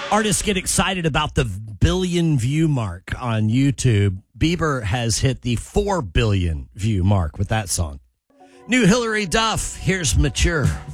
Artists get excited about the billion view mark on YouTube. Bieber has hit the 4 billion view mark with that song. New Hillary Duff, here's Mature.